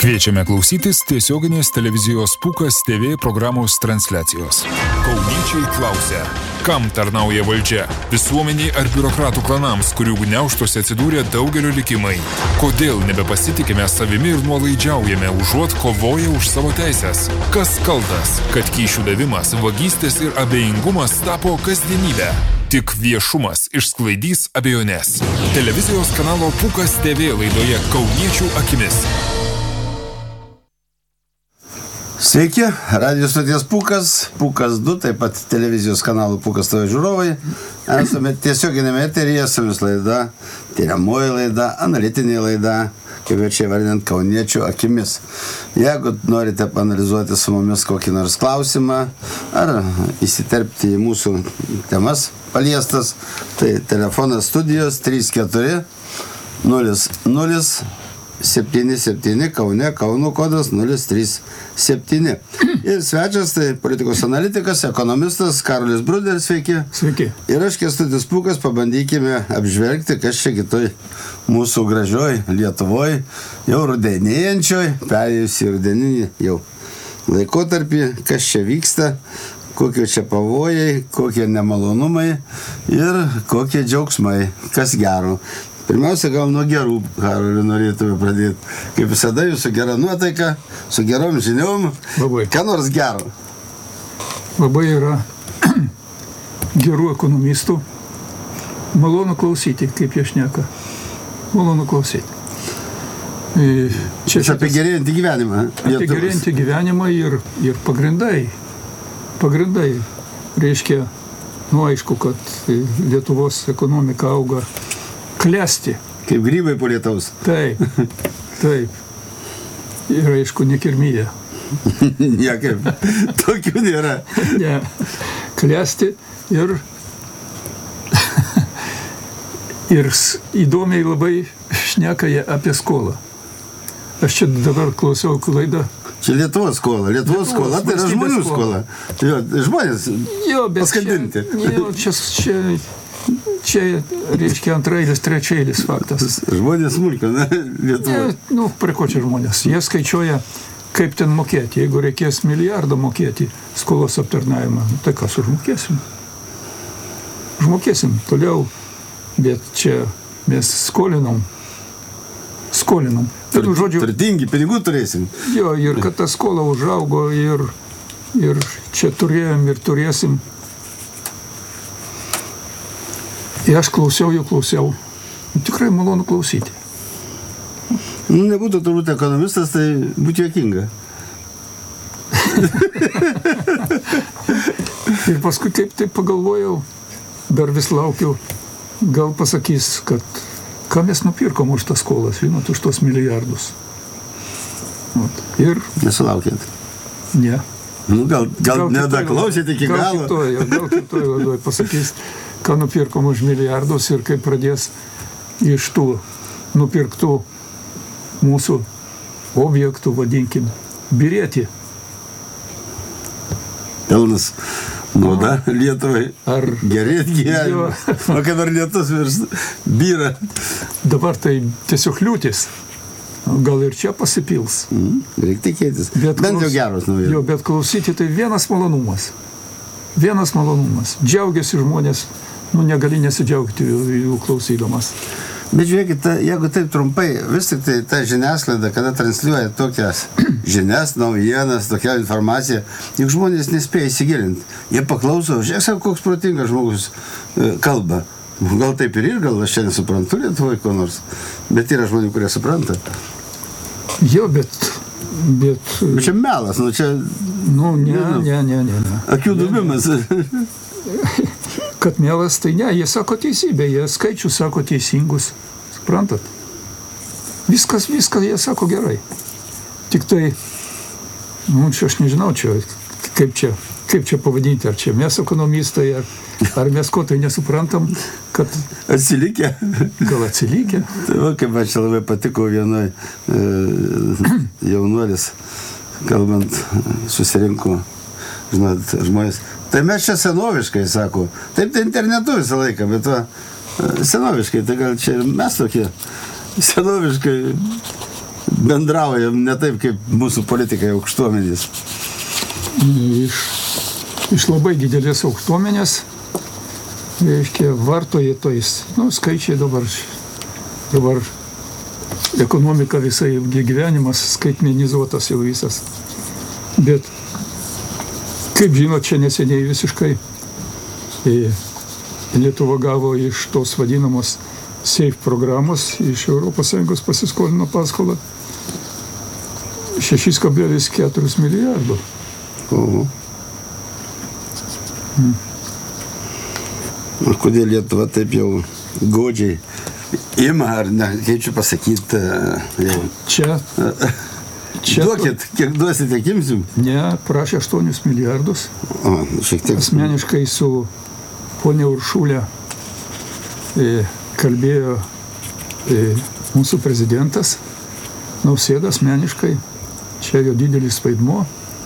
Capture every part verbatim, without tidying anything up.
Kviečiame klausytis tiesioginės televizijos Pūkas T V programos transliacijos. Kauniečiai klausia, kam tarnauja valdžia? Visuomeniai ar biurokratų klanams, kurių gniaužtuose atsidūrė daugelio likimai? Kodėl nebepasitikime savimi ir nuolaidžiaujame, užuot kovoję už savo teisės? Kas kaltas, kad kyšių davimas, vagystės ir abejingumas tapo kasdienybę? Tik viešumas išsklaidys abejonės. Televizijos kanalo Pūkas T V laidoje Kauniečių akimis. Sveiki, radijos stoties Pūkas, Pūkas du, taip pat televizijos kanalų Pūkas T V žiūrovai. Esame tiesioginėme eteryje, su jumis laida, tyriamoji laida, analitinė laida, kaip ir čia vardinant, Kauniečių akimis. Jeigu norite panalizuoti su mumis kokį nors klausimą ar įsiterpti į mūsų temas paliestas, tai telefonas studijos trys keturi nulis nulis septyni septyni, Kaune, Kauno kodas nulis trys septyni. Ir svečias tai politikos analitikas, ekonomistas Karolis Bruderis, sveiki. Sveiki. Ir aš, Kęstutis Pūkas, pabandykime apžvelgti, kas čia kitoj mūsų gražioj Lietuvoj, jau rudenėjančioj, perėjusi rudeninį jau laikotarpį, kas čia vyksta, kokie čia pavojai, kokie nemalonumai ir kokie džiaugsmai, kas gero. Pirmiausia, gal nuo gerų, Karoli, norėtume pradėti. Kaip visada, jūsų gera nuotaika, su gerom žiniom. Labai. Ką nors gero? Labai yra gerų ekonomistų. Malonu klausyti, kaip jie šneka. Malonu klausyti. Čia, čia apie gerėjantį gyvenimą. Apie gerėjantį gyvenimą ir, ir pagrindai. Pagrindai. Reiškia, nu aišku, kad Lietuvos ekonomika auga klesti. Kaip grybai po lietaus. Taip, taip. Ir aišku, nekirmyje. Niekaip. Tokių nėra. Ne. Klesti ir ir įdomiai labai šneka jie apie skolą. Aš čia dabar klausiau laidą. Čia Lietuvos skola. Lietuvos skola, tai yra žmonių skola. Jo, žmonės jo, bet paskandinti. Čia, jo, čia, čia, čia, reiškia, antrailis, trečiailis faktas. Žmonės smulkio, ne? Lietuva. Ne, nu, prie ko čia žmonės? Jie skaičiuoja, kaip ten mokėti. Jeigu reikės milijardą mokėti skolos aptarnavimą, tai kas užmokėsim? Užmokėsim toliau, bet čia mes skolinom. Skolinom. Tur, žodžiu, turtingi, pinigų turėsim. Jo, ir kad ta skola užaugo ir, ir čia turėjom ir turėsim. Ir aš klausiau, jau klausiau. Tikrai malonu klausyti. Nu, nebūtų turbūt ekonomistas, tai būtų juokinga. Ir paskui taip, taip pagalvojau, dar vis laukiau, gal pasakys, kad ką mes nupirkom už tas skolas, žinot, už tos milijardus. Vat. Ir... Nesulaukėt? Ne. Nu, gal gal, gal nedaklausėt iki gal galo? Kitoj, gal kitoj vadoj pasakys, ką nupirkom už milijardus ir kaip pradės iš tų nupirktų mūsų objektų, vadinkim, birėti. Pelnas. Nauda Lietuvai. Ar gerėt gyvenimą. O kad ar lietus virs byra. Dabar tai tiesiog liūtis. Gal ir čia pasipils. Mm, reikia tikėtis. Bet Bent klaus... jau geros naujienos. Jo, bet klausyti tai vienas malonumas. Vienas malonumas. Džiaugiasi žmonės, nu negali nesidžiaugti jų klausydamas. Bet žiūrėkit, ta, jeigu taip trumpai, vis tik tai ta žiniasklaida, kada transliuoja tokias žinias, naujienas, tokią informaciją, juk žmonės nespėja įsigilinti. Jie paklauso, žiūrėk, koks protingas žmogus e, kalba. Gal taip ir ir, gal aš čia nesuprantu Lietuvoje ko nors, bet yra žmonių, kurie supranta. Jo, bet... Bet, bet čia melas, nu čia... Nu, ne, ne, ne, ne. ne. Akių dubimas. Kad melas, tai ne, jie sako teisybę, jie skaičių sako teisingus, suprantat? Viskas, viskas jie sako gerai. Tik tai, nu, čia aš nežinau, čia, kaip čia, kaip čia pavadinti, ar čia mes ekonomistai, ar, ar mes ko tai nesuprantam, kad... Atsilikę. Gal atsilikę. Tai va, kaip aš labai patiko vienoj e, jaunuolis, kalbant, susirinko, žinot, žmonės. Tai mes čia senoviškai, sako. Taip, tai internetu visą laiką, bet va, senoviškai, tai gal čia ir mes tokie senoviškai bendraujam ne taip, kaip mūsų politikai aukštuomenės. Iš, iš labai didelės aukštuomenės, reiškia, vartoja tais, nu, skaičiai dabar, dabar ekonomika visai gyvenimas skaitmenizuotas jau visas. Bet, kaip žinot, čia neseniai visiškai Lietuva gavo iš tos vadinamos SAFE programos, iš Europos Sąjungos pasiskolino paskolą šeši kablelis keturi milijardo. Oho. Hmm. O kodėl Lietuva taip jau godžiai ima, ar ne, kaip čia pasakyti, jau. Čia, čia duokit, kiek duosit, tiek imsim? Ne, prašė aštuonis milijardus. O, šiek tiek. Asmeniškai su ponia Uršulė e, kalbėjo e, mūsų prezidentas, Nausėda asmeniškai, čia jo didelis vaidmuo,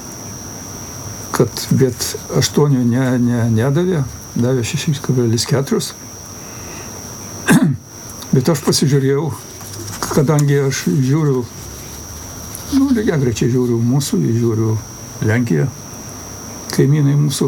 kad bet aštuonių ne, ne, nedavė, davė šeši kablelis keturi. Bet aš pasižiūrėjau, kadangi aš žiūriu, nu, lygiagrečiai žiūriu mūsų, žiūriu Lenkiją, kaimynai mūsų.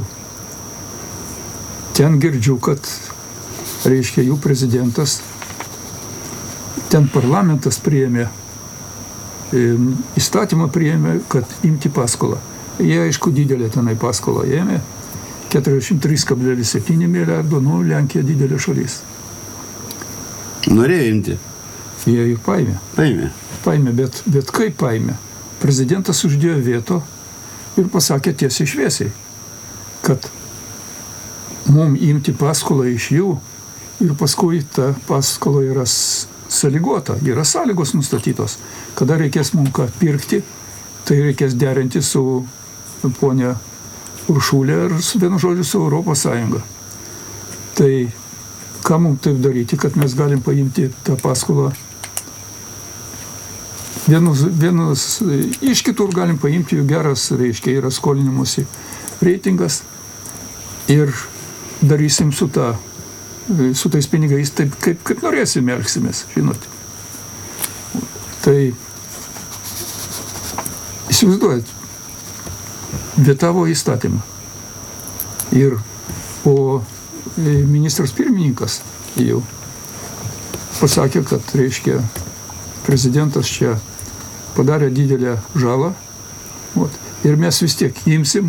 Ten girdžiu, kad, reiškia, jų prezidentas, ten parlamentas priėmė, įstatymą priėmė, kad imti paskolą. Jie, aišku, didelė tenai paskolą ėmė, keturiasdešimt trys kablelis septyni milijardo, nu, Lenkija didelė šalis. Norėjo imti. Jie jų paėmė. Paėmė. Paėmė, bet, bet kaip paėmė? Prezidentas uždėjo veto ir pasakė tiesiai šviesiai, kad mum imti paskolą iš jų ir paskui ta paskola yra sąlygota, yra sąlygos nustatytos. Kada reikės mum ką pirkti, tai reikės derinti su ponia Uršulė ir vienu žodžiu su Europos Sąjunga. Tai ką mums taip daryti, kad mes galim paimti tą paskolą. Vienus, vienus iš kitur galim paimti, jų geras, reiškia, yra skolinimusi reitingas ir darysim su, ta, su tais pinigais taip, kaip, kaip norėsim, elgsimės, žinot. Tai įsivaizduojat, vetavo įstatymą. Ir o ministras pirmininkas jau pasakė, kad, reiškia, prezidentas čia padarė didelę žalą, ot, ir mes vis tiek imsim.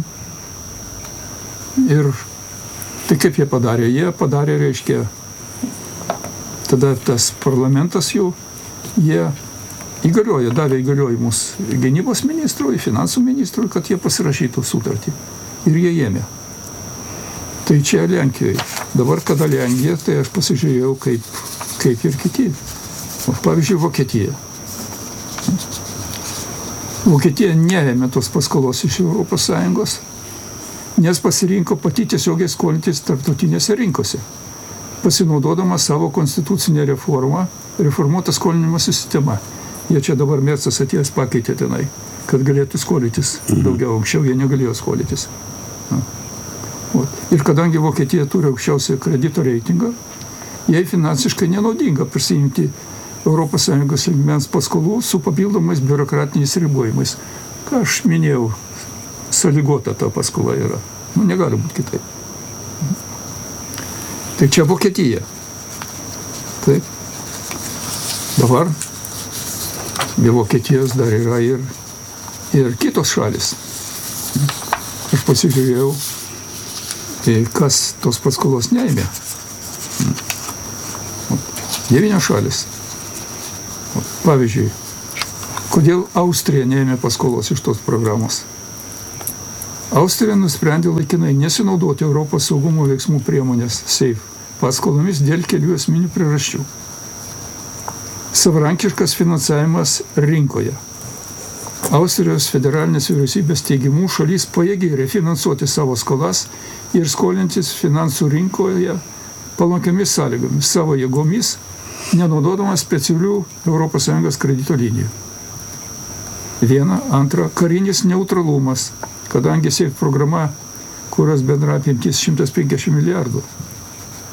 Ir tai kaip jie padarė? Jie padarė, reiškia, tada tas parlamentas jų, jie įgaliojo, davė įgaliojimus gynybos ministrui, finansų ministrui, kad jie pasirašytų sutartį. Ir jie ėmė. Tai čia Lenkijoje. Dabar, kada Lenkija, tai aš pasižiūrėjau, kaip, kaip ir kiti. O, pavyzdžiui, Vokietija. Vokietija neėmė tos paskolos iš Europos Sąjungos, nes pasirinko pati tiesiogiai skolintis tarptautinėse rinkose, pasinaudodama savo konstitucinę reformą, reformuotą skolinimo sistemą. Jie čia dabar Mercas atėjęs pakeitė tenai, kad galėtų skolytis daugiau. Anksčiau jie negalėjo skolytis. Ir kadangi Vokietija turi aukščiausią kredito reitingą, jai finansiškai nenaudinga prisiimti Europos Sąjungos lygmens paskolų su papildomais biurokratiniais ribojimais. Ką aš minėjau, sąlygota ta paskola yra. Nu, negali būti kitaip. Tai čia Vokietija. Taip. Dabar be Vokietijos dar yra ir, ir kitos šalis. Aš pasižiūrėjau, kas tos paskolos neėmė. Devynios šalis. Pavyzdžiui, kodėl Austrija neėmė paskolos iš tos programos? Austrija nusprendė laikinai nesinaudoti Europos saugumo veiksmų priemonės SAFE paskolomis dėl kelių esminių priežasčių. Savarankiškas finansavimas rinkoje. Austrijos federalinės vyriausybės teigimu šalis pajėgiai refinansuoti savo skolas ir skolintis finansų rinkoje palankiamis sąlygomis, savo jėgomis, nenaudodamas specialių Europos Sąjungos kredito linijų. Viena, antra, karinis neutralumas, kadangi SAFE programa, kurios bendra apimtis šimtas penkiasdešimt milijardų,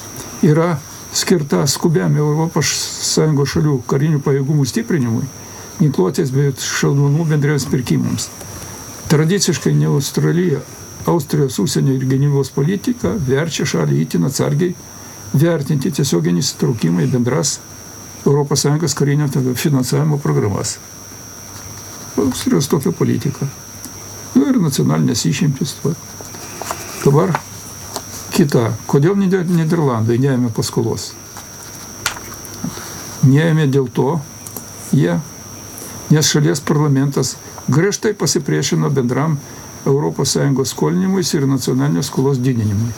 yra skirta skubiam Europos Sąjungos šalių karinių pajėgumų stiprinimui, ginkluotės bei šaudmenų bendrijos pirkimams. Tradiciškai ne Australija, Austrijos užsienio ir gynybos politika verčia šalį itin atsargiai vertinti tiesioginį įsitraukimą į bendras Europos Sąjungos karinio finansavimo programas. Austrijos tokia politika. Nu ir nacionalinės išimtis. Dabar kita. Kodėl Niderlandai neėmė paskolos? Neėmė dėl to jie, nes šalies parlamentas griežtai pasipriešino bendram Europos Sąjungos skolinimui ir nacionalinės skolos didinimui.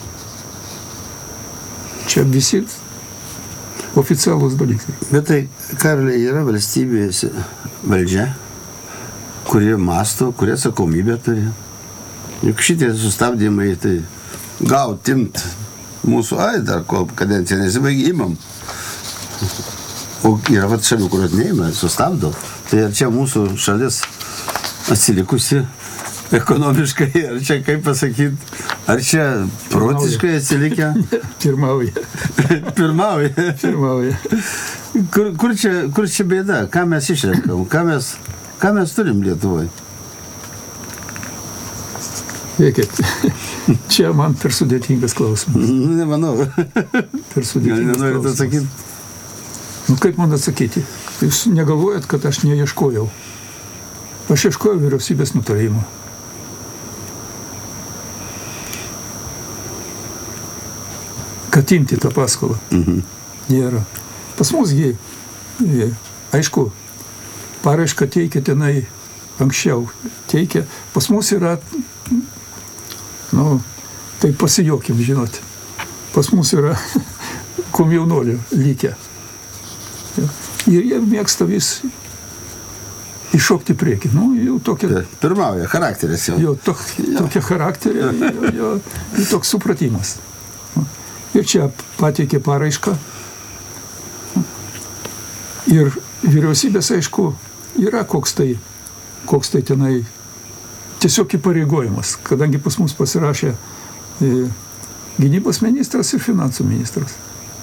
Čia visi oficialūs dalykai. Bet tai, Karli, yra valstybės valdžia, kurie masto, kurie atsakomybę turi. Juk šitie sustabdymai, tai gal timt mūsų, ai, dar kol kadencija nesibaigė, imam. O yra vat šalių, kurios neima, sustabdo. Tai ar čia mūsų šalis atsilikusi ekonomiškai, ar čia, kaip pasakyti, ar čia protiškai atsilikę? Pirmauja. Pirmauja. Pirmauja. Kur, kur, čia, kur čia bėda? Ką mes išrenkam? Ką mes, ką mes turim Lietuvoje? Žiūrėkit, čia man per sudėtingas klausimas. Nu, nemanau. Per sudėtingas Nenorit klausimas. atsakyti? Nu, kaip man atsakyti? Jūs negalvojat, kad aš neieškojau. Aš ieškojau vyriausybės nutarimo. Kad imti tą paskolą. Mhm. Nėra. Pas musgi, aišku, paraišką teikia tenai anksčiau. Teikia. Pas mus yra, nu, tai pasijuokim, žinot. Pas mus yra komjaunolių likę. Ir jie mėgsta vis iššokti priekį. Nu, jau tokia... Pirmauja, charakteris jau. Jo, tok, tokia charakterė, jo, jo, jo toks supratimas. Ir čia pateikė paraišką. Ir vyriausybės, aišku, yra koks tai, koks tai tenai tiesiog įpareigojimas, kadangi pas mus pasirašė e, gynybos ministras ir finansų ministras.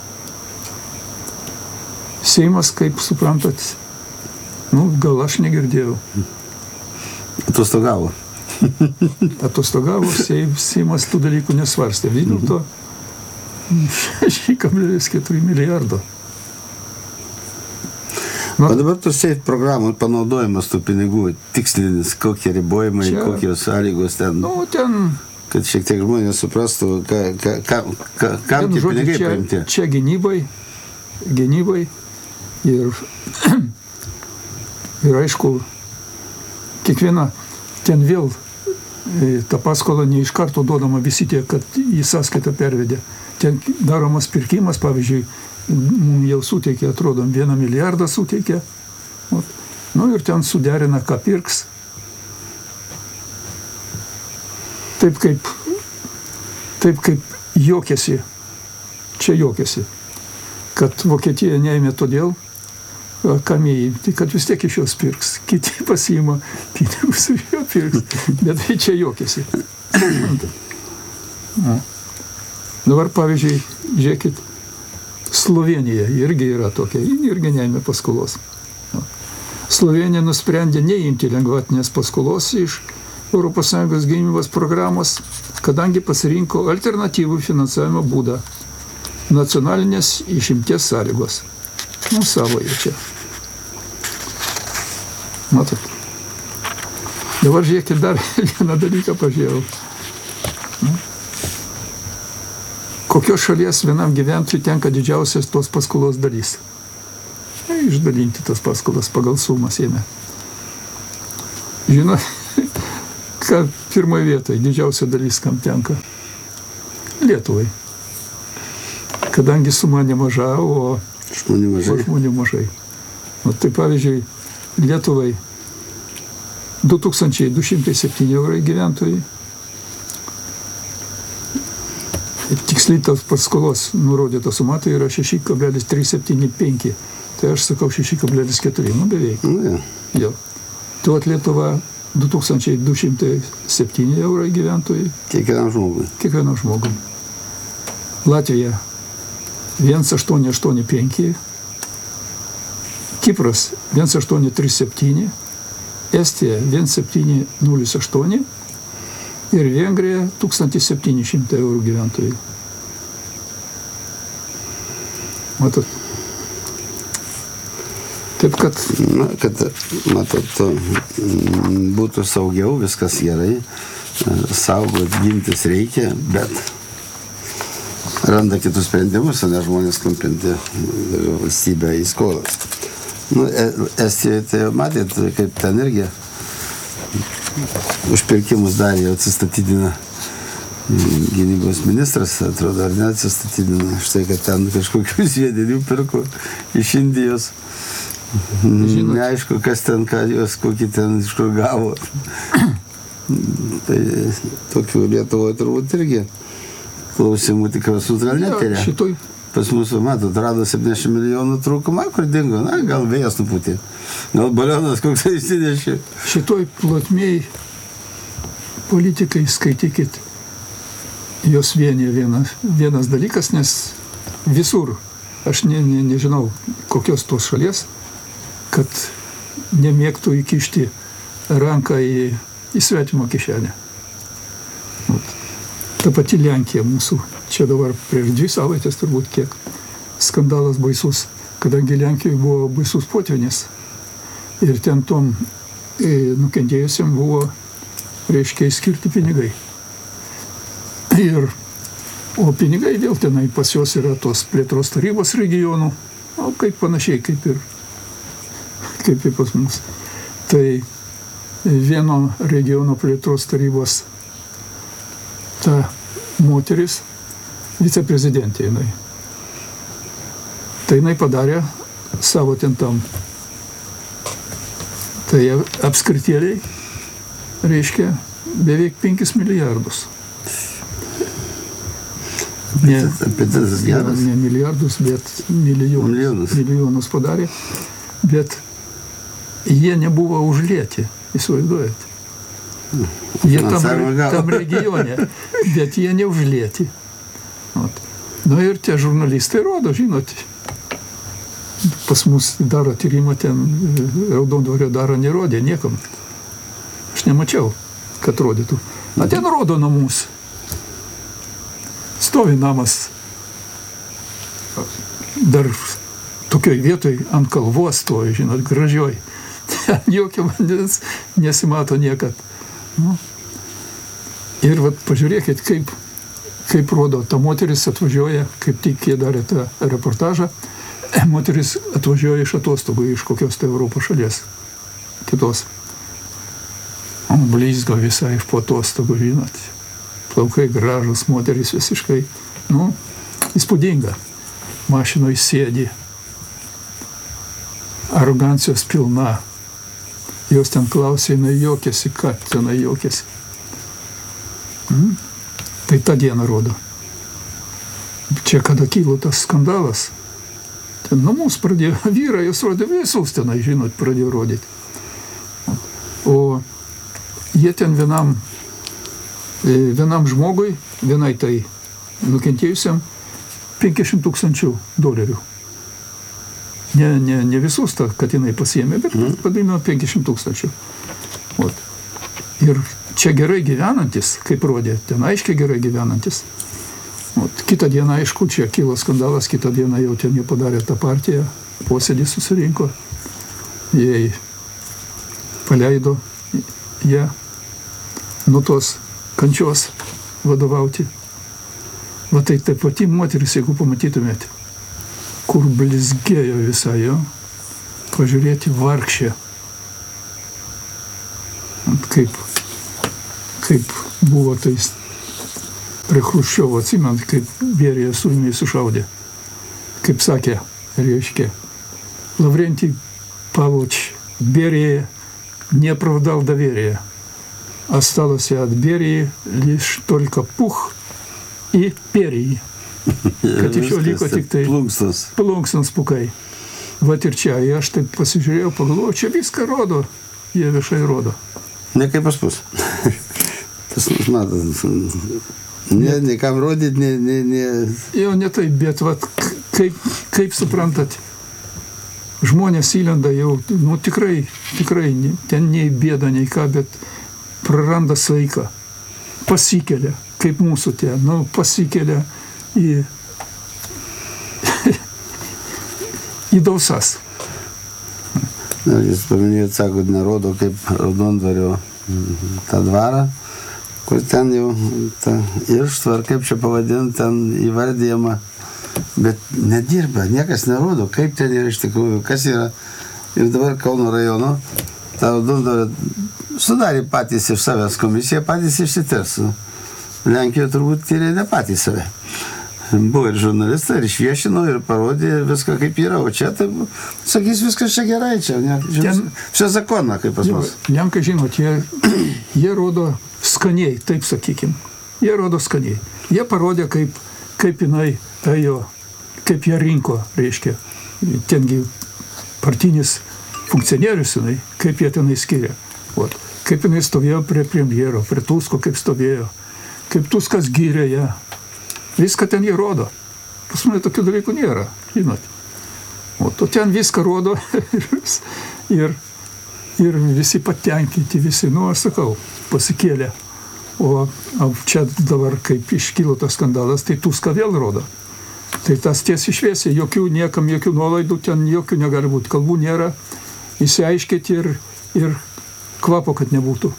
Seimas, kaip suprantat, nu, gal aš negirdėjau. Atostogavo. Atostogavo, Seimas tų dalykų nesvarstė. Vis dėlto šeši kablelis keturi milijardo. O dabar tos safe programų panaudojimas tų pinigų tikslinis, kokie ribojimai, čia, kokios sąlygos ten, nu, ten, kad šiek tiek žmonės suprastų, ka, ka, ka, ka, kam tie pinigai čia, paimti. Čia gynybai, gynybai ir, ir aišku, kiekviena ten vėl ta paskola ne iš karto duodama visi tie, kad į sąskaitą pervedė. Ten daromas pirkimas, pavyzdžiui, mums jau suteikė, atrodo, vieną milijardą suteikė. Nu ir ten suderina, ką pirks. Taip kaip, taip kaip juokėsi, čia juokėsi, kad Vokietija neėmė todėl, kam įimti, kad vis tiek iš jos pirks. Kiti pasiima pinigus ir jo pirks. Bet tai čia juokėsi. Dabar, pavyzdžiui, žiūrėkit, Slovenija irgi yra tokia, irgi neėmė paskolos. Slovenija nusprendė neimti lengvatinės paskolos iš Europos Sąjungos gynybos programos, kadangi pasirinko alternatyvų finansavimo būdą – nacionalinės išimties sąlygos. Nu, savo jie čia. Matot. Dabar žiūrėkit, dar vieną dalyką pažiūrėjau. Kokios šalies vienam gyventojui tenka didžiausias tos paskolos dalys? Išdalinti tas paskolas pagal sumą Seime. Žinot, kad pirmoje vietoje didžiausia dalis kam tenka? Lietuvai. Kadangi suma nemaža, o žmonių mažai. O žmonių mažai. O tai pavyzdžiui, Lietuvai du tūkstančiai du šimtai septyni eurai gyventojai. Tiksliai tos paskolos nurodyta suma tai yra šeši kablelis trys septyni penki. Tai aš sakau šeši kablelis keturi, nu beveik. Nu, ja. Jo. Tu at Lietuva du tūkstančiai du šimtai septyni eurai gyventojai. Kiekvienam žmogui. Kiekvienam žmogui. Latvija vienas aštuoni aštuoni penki. Kipras vienas aštuoni trys septyni, Estija vienas septyni nulis aštuoni ir Vengrija tūkstantis septyni šimtai eurų gyventojų. Matot. Taip, kad... Na, kad, matot, būtų saugiau, viskas gerai, saugot, gintis reikia, bet randa kitus sprendimus, o ne žmonės klumpinti valstybę į skolas. Nu, Estijoje tai matėt, kaip ten irgi užpirkimus darė, jau atsistatydina gynybos ministras, atrodo, ar ne atsistatydina, štai, kad ten kažkokių sviedinių pirko iš Indijos. Žinot. Neaišku, kas ten, ką jos, kokį ten iš kur gavo. Tai tokių Lietuvoje turbūt irgi klausimų tikras gal neteria. Šitoj... Pas mūsų, matot, rado septyniasdešimt milijonų trūkumą, kur dingo. Na, gal vėjas nupūtė. Gal balionas koks įsidėšė. Šitoj plotmėj politikai, skaitykit, jos vienė vienas, vienas dalykas, nes visur, aš ne, ne, nežinau, kokios tos šalies, kad nemėgtų įkišti ranką į, į svetimą kišenę. Ta pati Lenkija mūsų. Čia dabar prieš dvi savaitės turbūt kiek skandalas baisus, kadangi Lenkijoje buvo baisus potvynis. Ir ten tom e, nukentėjusiam buvo, reiškia, skirti pinigai. Ir, o pinigai vėl tenai pas jos yra tos plėtros tarybos regionų, o kaip panašiai, kaip ir, kaip ir pas mus. Tai vieno regiono plėtros tarybos ta moteris, viceprezidentė jinai. Tai jinai padarė savo ten tam. Tai apskritėliai, reiškia, beveik penkis milijardus. Ne, ne milijardus, bet milijonus. Milijonus. Milijonus padarė, bet jie nebuvo užlieti, įsivaizduojate. Jie tam, tam regione, bet jie neužlieti. Na ir tie žurnalistai rodo, žinot, pas mus daro tyrimą ten, Raudondvario daro nerodė niekam. Aš nemačiau, kad rodytų. Na ten rodo namus. Stovi namas dar tokioj vietoj ant kalvos stovi, žinot, gražioj. Jokio vandens nesimato niekad. Nu. Ir vat pažiūrėkit, kaip, kaip rodo, ta moteris atvažiuoja, kaip tik jie darė tą reportažą, moteris atvažiuoja iš atostogų, iš kokios tai Europos šalies, kitos. O blizgo visai iš po atostogų, žinot, plaukai gražus, moteris visiškai, nu, įspūdinga. Mašinoj sėdi, arogancijos pilna. Jos ten klausė, jinai juokėsi, ką tenai juokėsi. Hmm? Tai tą dieną rodo. Čia kada kilo tas skandalas, ten namus pradėjo, vyrai, jos rodė visus tenai, žinot, pradėjo rodyti. O jie ten vienam, vienam žmogui, vienai tai nukentėjusiam, penkiasdešimt tūkstančių dolerių. Ne, ne, ne visus, ta, kad jinai pasiėmė, bet mm. padalino penkiasdešimt tūkstančių. Ot. Ir čia gerai gyvenantis, kaip rodė, ten aiškiai gerai gyvenantis. Ot. Kitą dieną, aišku, čia kilo skandalas, kitą dieną jau ten jie padarė tą partiją, posėdį susirinko, jie paleido ją nuo tos kančios vadovauti. Va tai ta pati moteris, jeigu pamatytumėte, kur blizgėjo visą jo, pažiūrėti vargšę. Kaip, kaip buvo tais prie Chruščiovo, atsimint, kaip Berija suimiai sušaudė. Kaip sakė, reiškia, Lavrentij Pavlovič Берия не оправдал доверия. Осталось от Берии лишь только пух и перья. Kad iš jo liko tik tai plunksnas pukai. Vat ir čia, aš taip pasižiūrėjau, pagalvojau, čia viską rodo, jie viešai rodo. Ne kaip pas mus. Tas matas, ne, ne kam rodyt, ne, ne, ne... Jo, ne taip, bet vat, kaip, kaip suprantat, žmonės įlenda jau, nu tikrai, tikrai, ten nei bėda, nei ką, bet praranda sveiką, pasikelia, kaip mūsų tie, nu pasikelia į, į dausas. Na, jūs paminėjot, sakot, nerodo kaip Raudondvario tą dvarą, kur ten jau ta irštva, ar kaip čia pavadinti, ten įvardyjama, bet nedirba, niekas nerodo, kaip ten yra iš tikrųjų, kas yra. Ir dabar Kauno rajono, tą Raudondvario sudarė patys iš savęs komisiją, patys išsitirs. Lenkijoje turbūt tyrė ne patys save. Buvo ir žurnalistai, ir išviešino, ir parodė viską kaip yra, o čia, taip, sakys, viskas čia gerai, čia, ne, ten, čia zakona, kaip pas mus. Lenkai, žinot, jie, jie rodo skaniai, taip sakykim, jie rodo skaniai. Jie parodė, kaip, kaip jinai ėjo, kaip jie rinko, reiškia, tengi partinis funkcionierius jinai, kaip jie tenai skiria. Ot, kaip jinai stovėjo prie premjero, prie Tusko, kaip stovėjo, kaip Tuskas gyrė ją. Viską ten jie rodo. Pas mane tokių dalykų nėra, žinot. O to ten viską rodo ir, ir visi patenkinti, visi, nu, aš sakau, pasikėlė. O, o čia dabar, kaip iškilo tas skandalas, tai Tuską vėl rodo. Tai tas tiesiai šviesiai, jokių niekam, jokių nuolaidų, ten jokių negali būti. Kalbų nėra, įsiaiškėti ir, ir kvapo, kad nebūtų.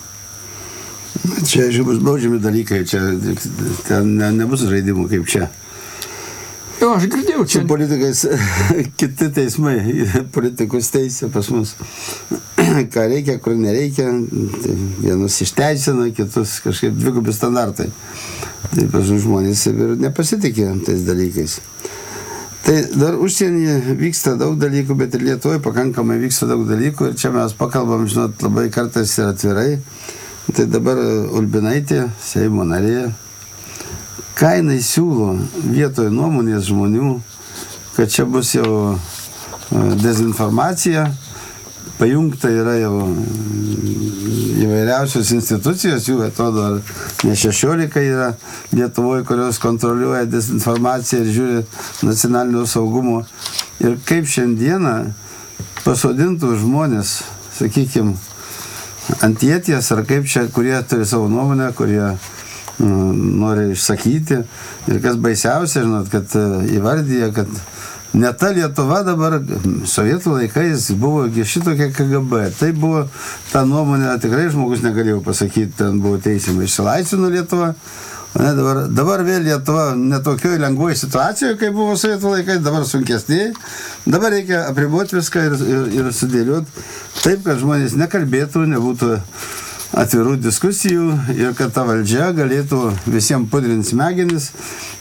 Čia, žinoma, baudžiami dalykai, čia ten ne, nebus žaidimų kaip čia. Jo, aš girdėjau čia. Su politikais kiti teismai, politikus teisė pas mus. Ką reikia, kur nereikia, tai vienus išteisina, kitus kažkaip dvigubi standartai. Tai pas žmonės ir nepasitikė tais dalykais. Tai dar užsienyje vyksta daug dalykų, bet ir Lietuvoje pakankamai vyksta daug dalykų ir čia mes pakalbam, žinot, labai kartais ir atvirai. Tai dabar Ulbinaitė, Seimo narė, ką jinai siūlo vietoje nuomonės žmonių, kad čia bus jau dezinformacija, pajungta yra jau įvairiausios institucijos, jų atrodo ne šešiolika yra Lietuvoje, kurios kontroliuoja dezinformaciją ir žiūri nacionalinio saugumo. Ir kaip šiandieną pasodintų žmonės, sakykime, ant ieties, ar kaip čia, kurie turi savo nuomonę, kurie mm, nori išsakyti. Ir kas baisiausia, žinot, kad įvardyja, kad ne ta Lietuva dabar, sovietų laikais buvo šitokia K G B. Tai buvo ta nuomonė, tikrai žmogus negalėjo pasakyti, ten buvo teisima. Išsilaisvino Lietuva. Ne, dabar, dabar vėl Lietuva netokioj lengvoj situacijoje, kaip buvo sovietų laikais, dabar sunkesniai. Dabar reikia apriboti viską ir, ir, ir sudėlioti taip, kad žmonės nekalbėtų, nebūtų atvirų diskusijų ir kad ta valdžia galėtų visiems pudrinti smegenis,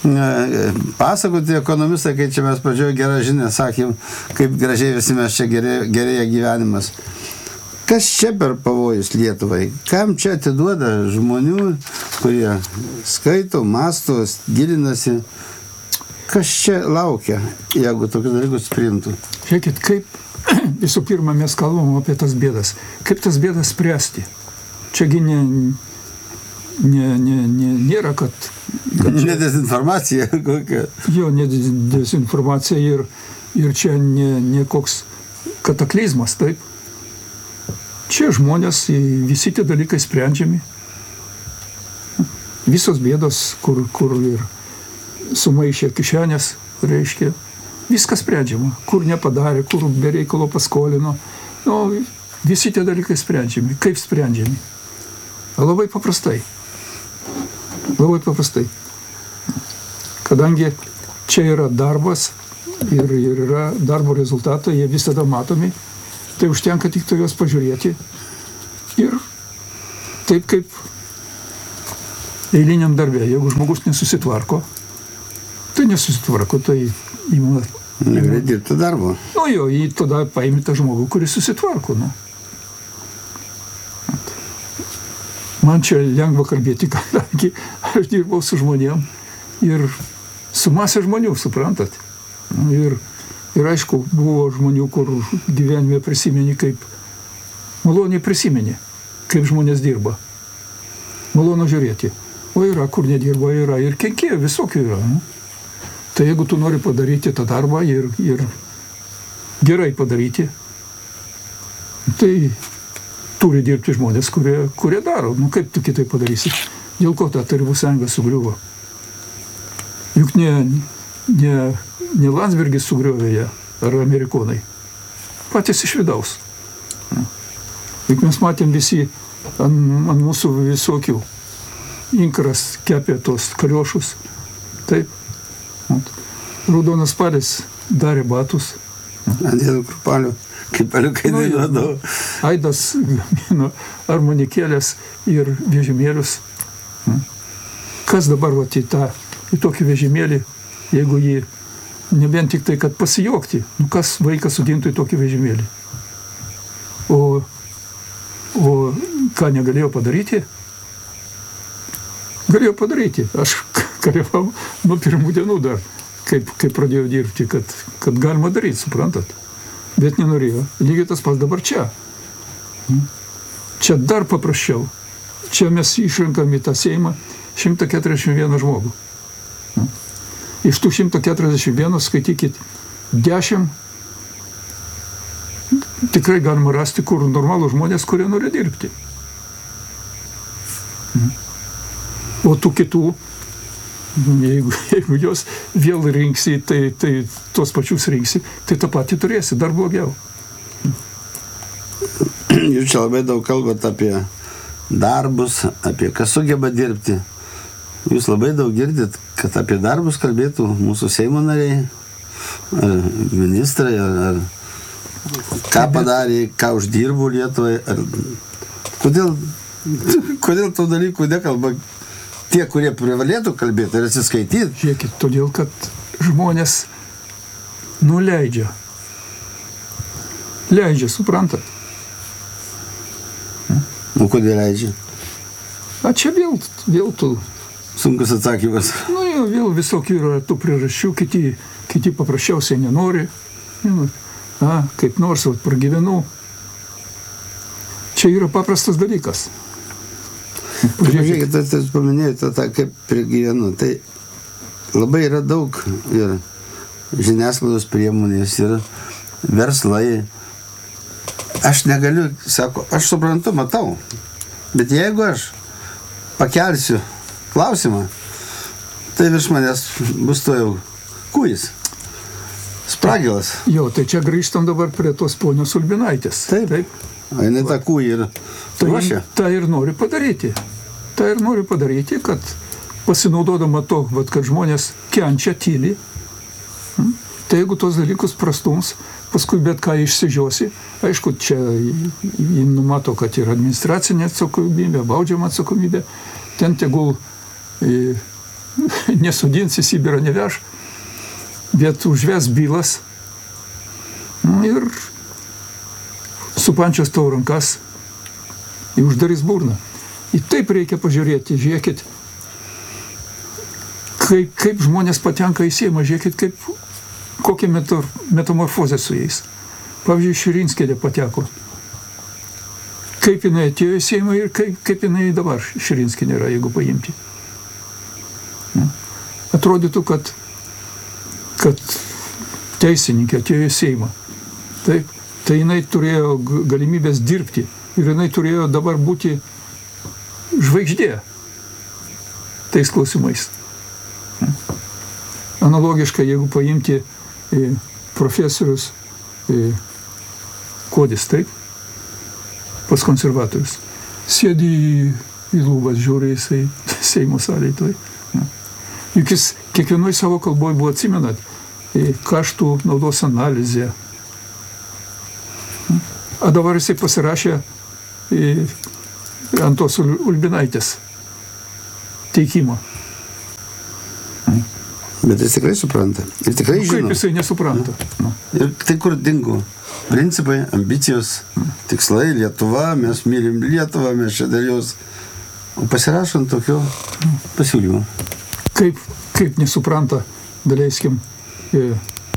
pasakoti ekonomistai, kai čia mes pradžioje gerą žinią sakėm, kaip gražiai visi mes čia gerėja, gerėja gyvenimas. Kas čia per pavojus Lietuvai? Kam čia atiduoda žmonių, kurie skaito, masto, gilinasi? Kas čia laukia, jeigu tokius dalykus priimtų? Žiūrėkit, kaip visų pirma mes kalbam apie tas bėdas. Kaip tas bėdas spręsti? Čiagi ne, ne, ne, ne, nėra, kad... kad čia, ne dezinformacija kokia. Jo, ne dezinformacija ir, ir čia ne, ne koks kataklizmas, taip? Čia žmonės, visi tie dalykai sprendžiami. Visos bėdos, kur, kur ir sumaišė kišenės, reiškia, viskas sprendžiama. Kur nepadarė, kur be reikalo paskolino. Nu, visi tie dalykai sprendžiami. Kaip sprendžiami? Labai paprastai. Labai paprastai. Kadangi čia yra darbas ir, ir yra darbo rezultatai, jie visada matomi, tai užtenka tik to juos pažiūrėti ir taip kaip eiliniam darbė. Jeigu žmogus nesusitvarko, tai nesusitvarko, tai įmūna. Negali dirbti darbo. Nu jo, jį tada paimi tą žmogų, kuris susitvarko. Nu. Man čia lengva kalbėti, kadangi aš dirbau su žmonėm ir su masė žmonių, suprantat. Ir Ir aišku, buvo žmonių, kur gyvenime prisimeni, kaip maloniai prisimeni, kaip žmonės dirba. Malonu žiūrėti. O yra, kur nedirba, yra ir kenkėjų, visokių yra. Nu. Tai jeigu tu nori padaryti tą darbą ir, ir gerai padaryti, tai turi dirbti žmonės, kurie, kurie daro. Nu, kaip tu kitai padarysi? Dėl ko ta Tarybų sąjunga sugriuvo? Juk ne, ne, ne Landsbergis sugriovė ją, ar amerikonai. Patys iš vidaus. Juk mes matėm visi ant, ant mūsų visokių. Inkaras kepė tos kaliošus. Taip. Raudonas spalis darė batus. Ant dėdų krupalių, kaip paliukai Nu, dainuodavo. Aidas gamino armonikėlės ir vežimėlius. Kas dabar vat, į, tą, į tokį vežimėlį, jeigu jį nebent tik tai, kad pasijokti, nu kas vaikas sudintų į tokį vežimėlį? O, o ką negalėjo padaryti? Galėjo padaryti. Aš kalėjau nuo pirmų dienų dar, kaip, kaip pradėjau dirbti, kad, kad galima daryti, suprantat? Bet nenorėjo. Lygiai tas pats dabar čia. Čia dar paprasčiau. Čia mes išrenkam į tą Seimą šimtą keturiasdešimt vieną žmogų. Iš tų šimto keturiasdešimt vieno skaitykit dešimt. Tikrai galima rasti, kur normalų žmonės, kurie nori dirbti. O tų kitų, jeigu, jeigu jos vėl rinksi, tai, tai tos pačius rinksi, tai tą patį turėsi, dar blogiau. Jūs čia labai daug kalbat apie darbus, apie kas sugeba dirbti. Jūs labai daug girdit, kad apie darbus kalbėtų mūsų Seimo nariai, ar ministrai, ar, ar ką padarė, ką uždirbo Lietuvai. Ar... Kodėl, kodėl to dalykų nekalba tie, kurie privalėtų kalbėti ir atsiskaityti? Žiūrėkit, todėl, kad žmonės nuleidžia. Leidžia, suprantat? Nu, kodėl leidžia? A čia vėl, vėl tu... Sunkus atsakymas. Nu, jau vėl visokių yra tų priežasčių, kiti, kiti paprasčiausiai nenori. A, kaip nors, vat, pragyvenu. Čia yra paprastas dalykas. Pažiūrėkit, tai jūs paminėjote tą, kaip pragyvenu. Tai labai yra daug ir žiniasklaidos priemonės, ir verslai. Aš negaliu, sako, aš suprantu, matau, bet jeigu aš pakelsiu klausimą, tai virš manęs bus to jau kūjis, spragilas. Jo, tai čia grįžtam dabar prie tos ponios Ulbinaitės. Taip, taip. O jinai tą kūjį ir ruošia. Tai ir nori padaryti. Tai ir nori padaryti, kad pasinaudodama to, vat, kad žmonės kenčia tyli, tai jeigu tos dalykus prastums, paskui bet ką išsižiosi, aišku, čia jį numato, kad yra administracinė atsakomybė, baudžiama atsakomybė, ten tegul e, nesudins į Sibirą neveš, bet užves bylas ir supančios tavo rankas ir uždarys burną. Į taip reikia pažiūrėti, žiūrėkit, kaip, kaip žmonės patenka į Seimą, žiūrėkit, kaip, kokia metamorfozė su jais. Pavyzdžiui, Širinskienė pateko. Kaip jinai atėjo į Seimą ir kaip, kaip jinai dabar Širinskienė yra, jeigu paimti. Atrodytų, kad, kad teisininkė atėjo į Seimą. Taip, tai jinai turėjo galimybės dirbti ir jinai turėjo dabar būti žvaigždė tais klausimais. Analogiškai, jeigu paimti e, profesorius e, Kodis, taip, pas konservatorius, sėdi į, į lūbas, žiūri jisai Seimo salėj toj. Juk jis kiekvienoj savo kalboj buvo, atsimenat, e, kaštų naudos analizė. A dabar jisai pasirašė e, ant tos Ulbinaitės teikimo. Bet jis tikrai supranta. Ir tikrai žino. Kaip jisai nesupranta? Na. Ir tai kur dingo? Principai, ambicijos, tikslai, Lietuva, mes mylim Lietuvą, mes čia dėl jos. O pasirašant tokio pasiūlymo. Kaip, kaip nesupranta, daleiskim, e,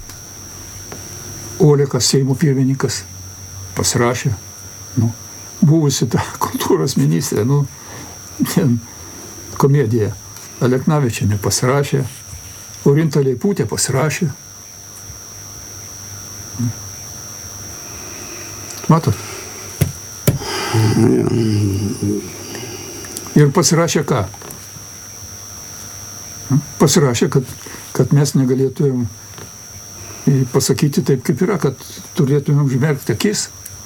Olekas, Seimo pirmininkas, pasirašė. Nu, buvusi ta kultūros ministrė, nu, komedija. Aleknavičienė pasirašė. Orinta Leiputė pasirašė. Matot? Ir pasirašė ką? Pasirašė, kad, kad mes negalėtumėm pasakyti taip, kaip yra, kad turėtumėm užmerkti akis,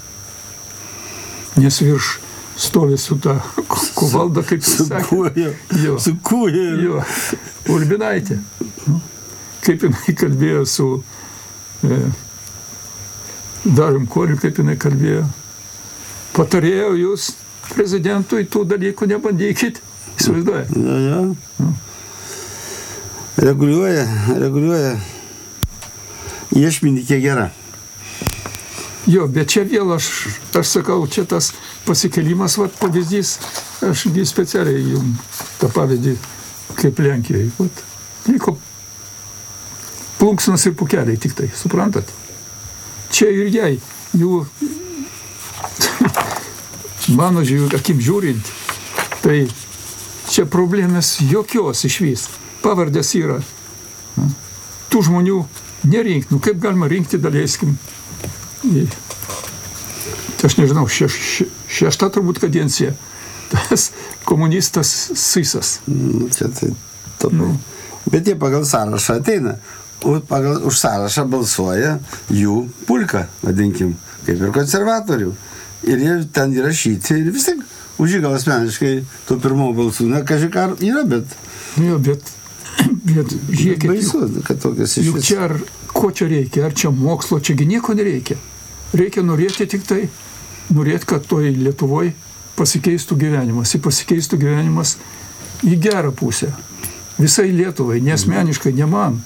nes virš stovi su ta kuvalda, kaip jis sakė. Jo, su kūju. Jo, Ulbinaitė. Kaip jinai kalbėjo su e, Darium Kuoliu, kaip jinai kalbėjo. Patarėjo jūs prezidentui tų dalykų nebandykit. Įsivaizduoja. Jo, jo. No. Reguliuoja, reguliuoja. Iešminį kiek gera. Jo, bet čia vėl aš, aš sakau, čia tas pasikelimas, vat, pavyzdys, aš specialiai jums tą pavyzdį kaip Lenkijoje. Vat, liko plunksnas ir pukeliai tik tai, suprantat? Čia ir jai, jų, mano žiūrint, akim žiūrint, tai čia problemas jokios išvis. Pavardės yra. Tų žmonių nerinkti. Nu, kaip galima rinkti, daleiskim. Aš nežinau, šeš, šešta turbūt kadencija. Tas komunistas Sysas. Nu, čia tai top. Nu. Bet jie pagal sąrašą ateina. Pagal, už sąrašą balsuoja jų pulka, vadinkim, kaip ir konservatorių. Ir jie ten įrašyti ir vis tiek už jį gal asmeniškai tų pirmų balsų. Na, kažkar yra, bet... Jo, bet... Bet žiūrėkit, baisu, kad tokias iš juk čia ar, ko čia reikia, ar čia mokslo, čiagi nieko nereikia. Reikia norėti tik tai, norėti, kad toj Lietuvoj pasikeistų gyvenimas. Ir pasikeistų gyvenimas į gerą pusę. Visai Lietuvai, nesmeniškai, ne man.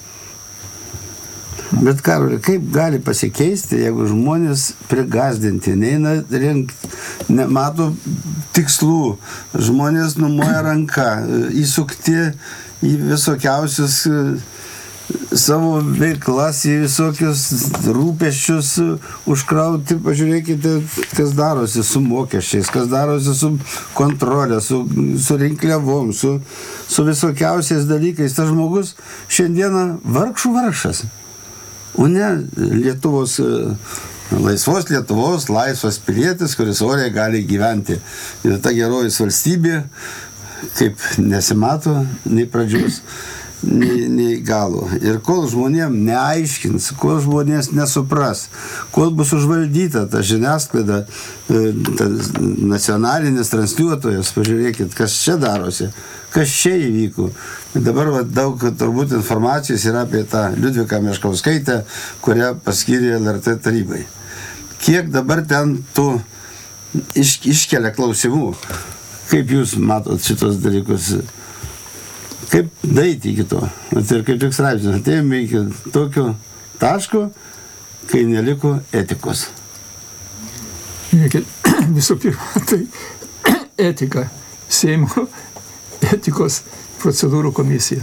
Bet, Karoli, kaip gali pasikeisti, jeigu žmonės prigazdinti, neina rinkti, nemato tikslų, žmonės numoja ranką, įsukti į visokiausius savo veiklas, į visokius rūpesčius užkrauti. Pažiūrėkite, kas darosi su mokesčiais, kas darosi su kontrolė, su, su rinkliavom, su, su visokiausiais dalykais. Tas žmogus šiandieną vargšų vargšas, o ne Lietuvos, laisvos Lietuvos, laisvas pilietis, kuris oriai gali gyventi. Ir ta gerovės valstybė, kaip nesimato nei pradžios, nei, nei galo. Ir kol žmonėm neaiškins, kol žmonės nesupras, kol bus užvaldyta ta žiniasklaida, ta nacionalinis transliuotojas, pažiūrėkit, kas čia darosi, kas čia įvyko. Dabar va, daug turbūt informacijos yra apie tą Liudviką Meškauskaitę, kurią paskyrė L R T tarybai. Kiek dabar ten tų iš, iškelia klausimų? Kaip jūs matot šitos dalykus? Kaip daeiti iki to? Ir kaip tik straipsnis, atėjome iki tokio taško, kai neliko etikos. Visų pirma, tai etika, Seimo etikos procedūrų komisija.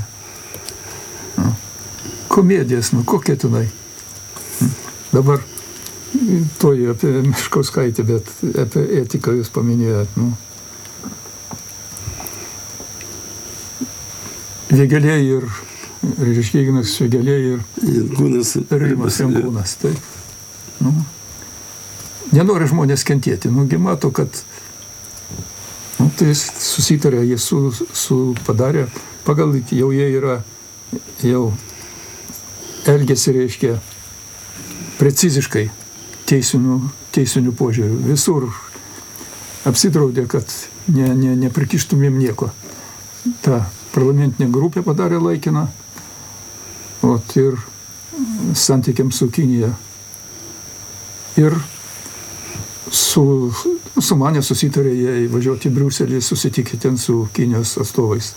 Komedijas, nu kokie tenai. Dabar toji apie Meškauskaitę, bet apie etiką jūs paminėjot, nu. Vėgelė ir Ryškyginas Vėgelė ir Rimas Jankūnas. Tai, nu, nenori žmonės kentėti. Nugi mato, kad nu, tai susitarė, jie su, su padarė, pagal jau jie yra, jau elgėsi, reiškia, preciziškai teisinių, teisinių požiūrių. Visur apsidraudė, kad ne, ne, neprikištumėm nieko. Ta parlamentinė grupė padarė laikiną, ot, ir santykiam su Kinija. Ir su, su manė susitarė jie važiuoti į Briuselį, susitikti ten su Kinijos atstovais.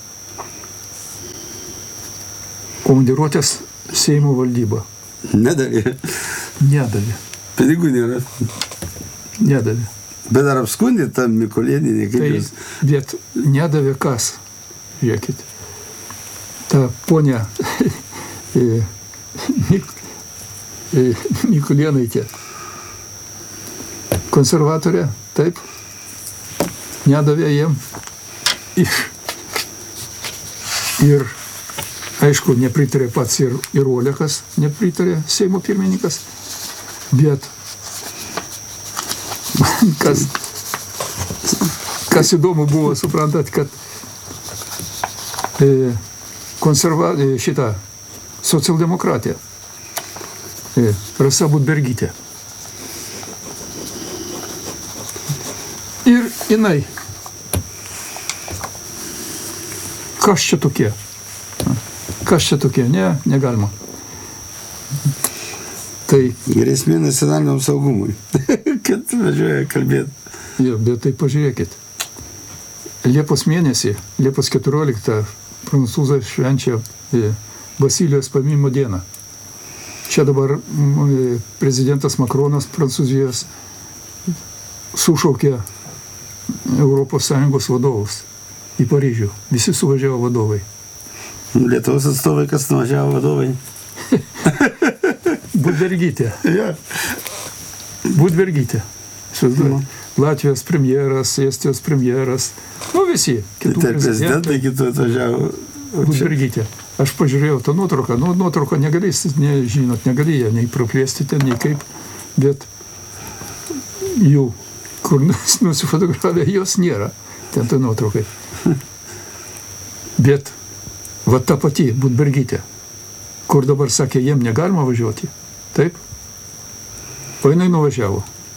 Komandiruotės Seimo valdyba. Nedavė. Nedavė. Pinigų nėra. Nedavė. Bet ar apskundė tą Mikulėninį? Tai, jūs... bet nedavė kas? Žiūrėkit. Ta ponia Mikulėnaitė, konservatorė, taip, nedavė jiem. Ir, ir aišku, nepritarė pats ir, ir Olekas, nepritarė Seimo pirmininkas, bet kas, kas įdomu buvo, suprantat, kad e, konserva, e, šitą socialdemokratija, e, Rasa Budbergytė. Ir jinai, kas čia tokie? Kas čia tokie? Ne, negalima. Tai... Grėsmė nacionaliniam saugumui. Kad važiuoja kalbėti. Jo, bet tai pažiūrėkit. Liepos mėnesį, Liepos keturioliktą, prancūzai švenčia Vasilijos paminimo dieną. Čia dabar prezidentas Makronas Prancūzijos sušaukė Europos Sąjungos vadovus į Paryžių. Visi suvažiavo vadovai. Lietuvos atstovai, kas nuvažiavo vadovai? Budbergytė. Ja. Budbergytė. Latvijos premjeras, Estijos premjeras. Nu visi. Kitų tai prezidentai kitų atvažiavo. Budbergytė. Aš pažiūrėjau tą nuotrauką. Nu, nuotrauką negali, ne, žinot, negali ją nei praplėsti ten, nei kaip. Bet jų, kur nusifotografė, jos nėra. Ten tai nuotraukai. Bet va ta pati Budbergytė, kur dabar sakė, jiem negalima važiuoti. Taip? O jinai nuvažiavo.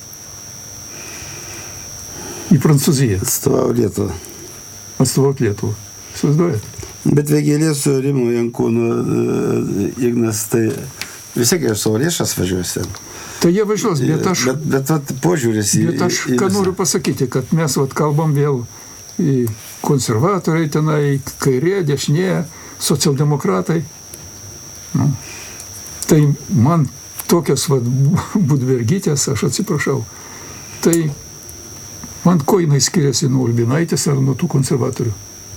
Į Prancūziją. Atstovavo Lietuvą. Atstovavo Lietuvą. Suvaizduojat? Bet Vėgėlė su Rimu Jankūnu Ignas, tai vis tiek aš savo lėšas važiuosi. Tai jie važiuos, bet aš... Bet, bet vat, požiūris į... Bet aš į ką noriu pasakyti, kad mes vat kalbam vėl į konservatoriai tenai, kairė, dešinė, socialdemokratai. Nu. Tai man tokios vat Budbergytės, aš atsiprašau, tai man ko jinai skiriasi nuo Ulbinaitės ar nuo tų konservatorių?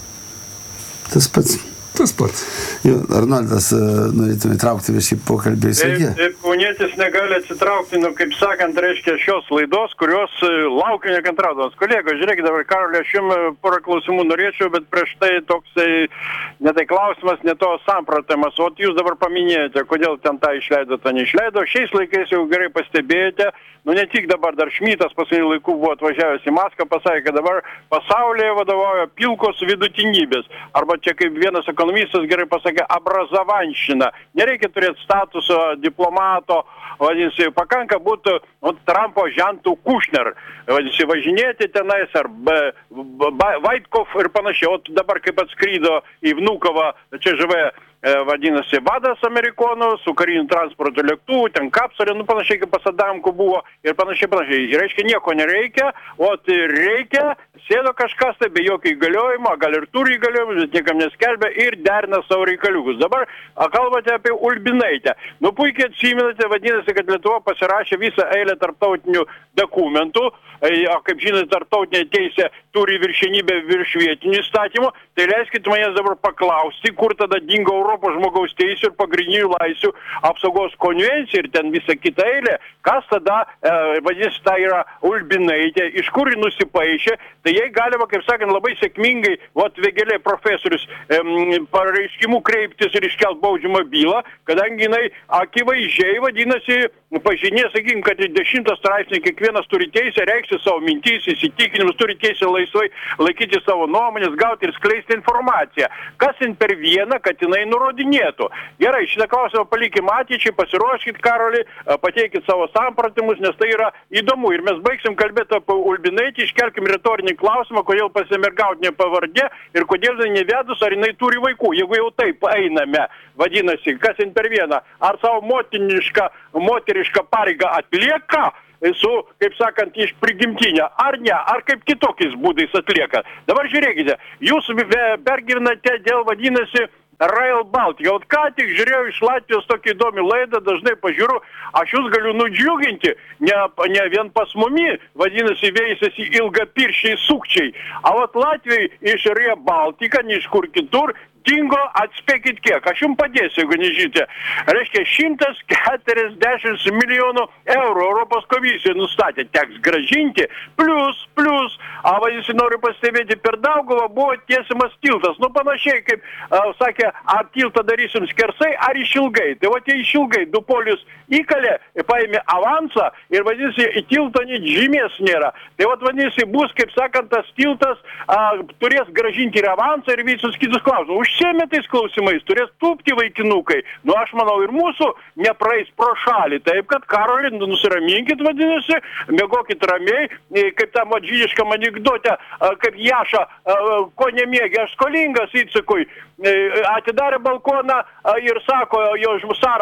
Tas pats. Tas pats. Jo, Arnoldas, norėtume įtraukti visi pokalbį. Taip, taip, kaunietis negali atsitraukti, nu, kaip sakant, reiškia šios laidos, kurios laukiu nekantraudamas. Kolego, žiūrėkit dabar, Karolė, aš jums porą klausimų norėčiau, bet prieš tai toksai, ne tai klausimas, ne to sampratimas. O jūs dabar paminėjote, kodėl ten tą išleido, tą neišleido. Šiais laikais jau gerai pastebėjote, nu ne tik dabar, dar Šmytas paskutiniu laiku buvo atvažiavęs į Maskvą, pasakė, kad dabar pasaulyje vadovauja pilkos vidutinybės. Arba čia kaip vienas ekonomistas gerai pasakė, abrazavanšina. Nereikia turėti statuso diplomato, vadinasi, pakanka būtų nu, Trumpo žentų Kušner, vadinasi, važinėti tenais, ar Vaitkov ir panašiai. O dabar kaip atskrydo į Vnukovą, čia žavė, vadinasi, vadas amerikonų, su kariniu transporto lėktuvu, ten kapsulė, nu panašiai kaip pas Adamku buvo ir panašiai, panašiai. Ir reiškia, nieko nereikia, o tai reikia, sėdo kažkas, tai be jokio įgaliojimo, gal ir turi įgaliojimų, bet niekam neskelbia ir derina savo reikaliukus. Dabar kalbate apie Ulbinaitę. Nu puikiai atsimenate, vadinasi, kad Lietuva pasirašė visą eilę tarptautinių dokumentų, o kaip žinote, tarptautinė teisė turi viršenybę virš vietinių įstatymų, tai leiskit manęs dabar paklausti, kur tada dingo Europos žmogaus teisų ir pagrindinių laisvių apsaugos konvencija ir ten visa kita eilė, kas tada, e, vadinasi, tai yra Ulbinaitė, iš kur ji nusipaišė, tai jai galima, kaip sakant, labai sėkmingai, vat Vėgėlė profesorius, e, pareiškimų kreiptis ir iškelt baudžiamą bylą, kadangi jinai akivaizdžiai, vadinasi, pažinė, sakykim, kad dešimtas straipsnį kiekvienas turi teisę reikšti savo mintys, įsitikinimus, turi teisę laisvai laikyti savo nuomonės, gauti ir skleisti informaciją. Kas jin per vieną, kad jinai nurodinėtų. Gerai, šitą klausimą palikim ateičiai, pasiruoškit, Karoli, pateikit savo sampratimus, nes tai yra įdomu. Ir mes baigsim kalbėti apie Ulbinaitį, iškelkim retorinį klausimą, kodėl pasimergautinė pavardė ir kodėl jinai nevedus, ar jinai turi vaikų. Jeigu jau taip einame, vadinasi, kas jin per vieną, ar savo motinišką, moterišką pareigą atlieka, su, kaip sakant, iš prigimtinę, ar ne, ar kaip kitokiais būdais atlieka. Dabar žiūrėkite, jūs pergyvenate dėl, vadinasi, Rail Baltica. O ką tik žiūrėjau iš Latvijos tokį įdomį laidą, dažnai pažiūriu, aš jūs galiu nudžiuginti, ne, ne vien pas mumi, vadinasi, veisėsi ilgapirščiai sukčiai. O vat Latvijai iš Rail Baltica, ne iš kur kitur, dingo, atspėkit kiek, aš jums padėsiu, jeigu nežinote. Reiškia, šimtas keturiasdešimt milijonų eurų Europos komisija nustatė, teks grąžinti, plus, plius, a vadinasi, noriu pastebėti, per Daugavą buvo tiesiamas tiltas. Nu, panašiai, kaip a, sakė, ar tiltą darysim skersai, ar išilgai. Tai va tie išilgai, du polius įkalė, paėmė avansą ir vadinasi, į tilto net žymės nėra. Tai va vadinasi, bus, kaip sakant, tas tiltas a, turės gražinti ir avansą ir visus kitus klausimus. Užsiėmė tais klausimais, turės tūpti vaikinukai. Nu, aš manau, ir mūsų nepraeis pro šalį. Taip, kad Karolį, nusiraminkit, vadinasi, mėgokit ramiai, kaip tam žydiškam anekdote, kaip Jaša, ko nemėgi, aš skolingas Icikui, atidarė balkoną ir sako jo žmusara,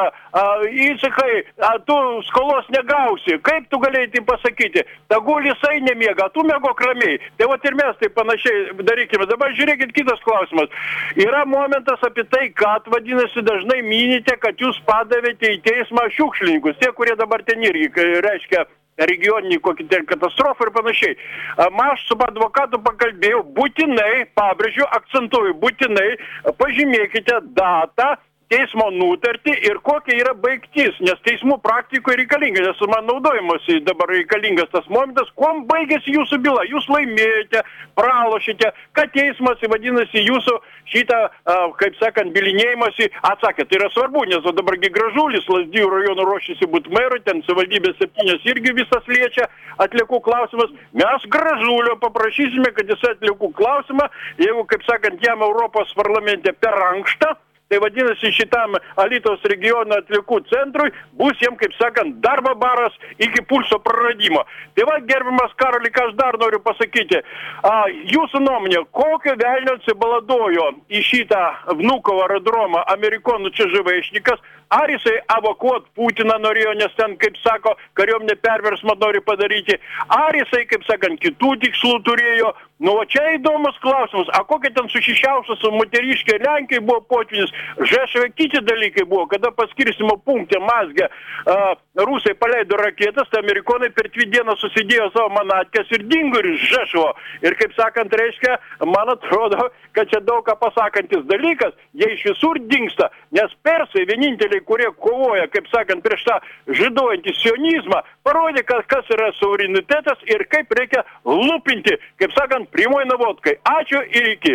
Icikai, tu skolos negausi, kaip tu galėjai tai pasakyti, tagul jisai nemėga, tu mėgok ramiai. Tai vat ir mes tai panašiai darykime. Dabar žiūrėkit kitas klausimas. Yra momentas apie tai, kad vadinasi dažnai minite, kad jūs padavėte į teismą šiukšlininkus, tie, kurie dabar ten irgi, reiškia, regioninį kokį ten katastrofą ir panašiai. Aš su advokatu pakalbėjau, būtinai, pabrėžiu, akcentuoju, būtinai pažymėkite datą, teismo nutartį ir kokia yra baigtis, nes teismų praktikoje reikalinga, nes man naudojimosi dabar reikalingas tas momentas, kuom baigėsi jūsų byla, jūs laimėjote, pralošite, kad teismas, vadinasi, jūsų šitą, kaip sakant, bilinėjimąsi atsakė. Tai yra svarbu, nes dabargi Gražulis, Lazdijų rajono ruošiasi būt meru, ten savivaldybės septynios irgi visas liečia atliekų klausimas. Mes Gražulio paprašysime, kad jis atliekų klausimą, jeigu, kaip sakant, jam Europos parlamente per ankštą, tai vadinasi šitam Alytaus regiono atliekų centrui bus jiem, kaip sakant, darbo baras iki pulso praradimo. Tai va, gerbiamas Karoli, ką aš dar noriu pasakyti. A, jūsų nuomonė, kokio velnio atsibaladojo į šitą Vnukovo aerodromą amerikonų ČŽVšnikas, ar jisai evakuot Putiną norėjo, nes ten, kaip sako, kariuomenė perversmą nori padaryti, ar jisai, kaip sakant, kitų tikslų turėjo. Nu, o čia įdomus klausimas, a kokia ten sušišiausia su moteriškė Lenkijai buvo potvinis, Žešove kiti dalykai buvo, kada paskirstimo punkte Mazge a, rusai paleido raketas, tai amerikonai per dvi dienas susidėjo savo manatkes ir dingo iš Žešovo. Ir kaip sakant, reiškia, man atrodo, kad čia daug ką pasakantis dalykas, jie iš visur dingsta, nes persai vieninteliai, kurie kovoja, kaip sakant, prieš tą žydojantį sionizmą, parodė, kas yra suverenitetas ir kaip reikia lupinti, kaip sakant, primoj navodkai. Ačiū ir iki.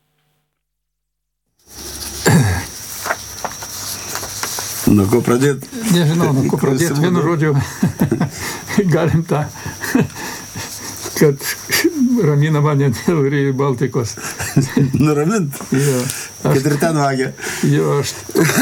Nuo ko pradėti? Nežinau, nuo ko pradėti. Vienu žodžiu, galim tą, kad ramina mane dėl Rail Baltikos. Nuramint? Jo. Kad ir ten vagia. Jo, aš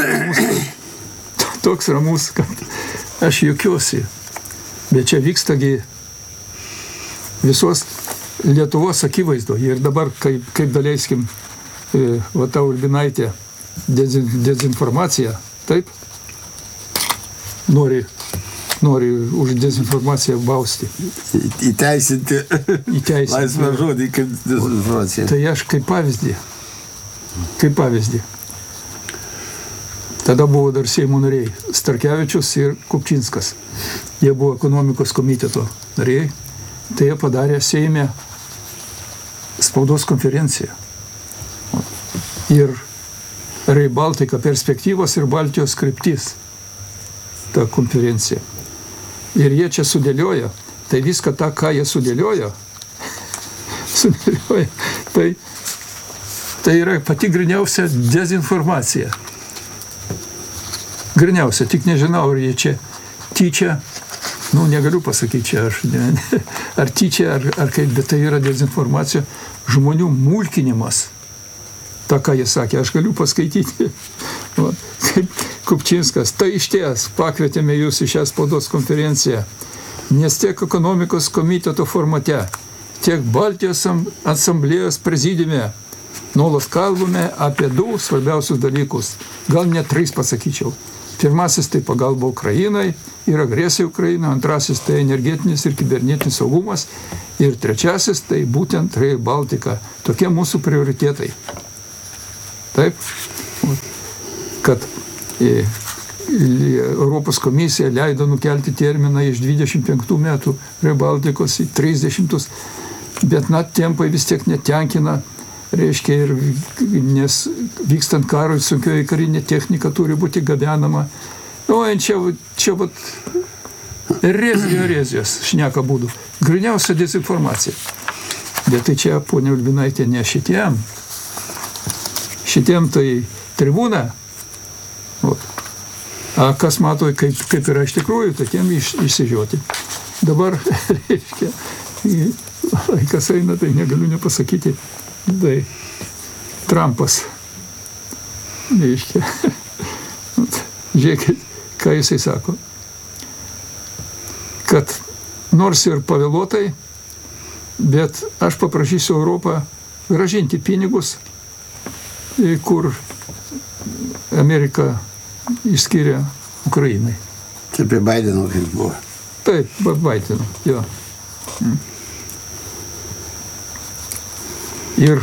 toks ramus, kad aš juokiuosi. Bet čia vykstagi visos Lietuvos akivaizdo. Ir dabar, kaip, kaip daleiskim, e, va ta Urbinaitė dezin, dezinformacija, taip, nori, nori už dezinformaciją bausti. Įteisinti, Įteisinti. laisvą žodį kaip dezinformacija. Tai aš kaip pavyzdį, kaip pavyzdį. Tada buvo dar Seimo nariai Starkevičius ir Kupčinskas. Jie buvo ekonomikos komiteto nariai. Tai jie padarė Seime spaudos konferenciją. Ir Rail Baltica perspektyvos ir Baltijos kryptis. Ta konferencija. Ir jie čia sudėlioja. Tai viską tą, ką jie sudėlioja, sudėlioja. Tai, tai yra pati griniausia dezinformacija. Griniausia. Tik nežinau, ar jie čia tyčia, nu, negaliu pasakyti čia, aš, ne, ne, ar tyčia, ar, ar kaip, bet tai yra dezinformacija, žmonių mulkinimas. Ta, ką jie sakė, aš galiu paskaityti. Va, kaip Kupčinskas, tai išties pakvietėme jūs į šią spaudos konferenciją, nes tiek ekonomikos komiteto formate, tiek Baltijos asamblėjos prezidiume nuolat kalbame apie du svarbiausius dalykus. Gal net tris pasakyčiau. Pirmasis tai pagalba Ukrainai ir agresija Ukraina, antrasis tai energetinis ir kibernetinis saugumas ir trečiasis tai būtent Rail Baltica. Tokie mūsų prioritetai. Taip, kad e, Europos komisija leido nukelti terminą iš dvidešimt penktų metų Rail Balticos į trisdešimtus, bet na, tempai vis tiek netenkina. Reiškia, ir, nes vykstant karui sunkioji karinė technika turi būti gabenama. Nu, čia, čia vat, Erezijos, erezijos, šneka būdų. Griniausia dezinformacija. Bet tai čia, ponia Ulbinaitė, ne šitiem. Šitiem tai tribūna. Ot. A kas mato, kaip, kaip yra iš tikrųjų, tai tiem iš, išsižiūrėti. Dabar, reiškia, laikas eina, tai negaliu nepasakyti. Tai Trumpas. Reiškia. Žiūrėkit, ką jisai sako. Kad nors ir pavėluotai, bet aš paprašysiu Europą grąžinti pinigus, kur Amerika išskiria Ukrainai. Čia prie Baideno kaip buvo. Taip, Baideno, jo. Mm. Ir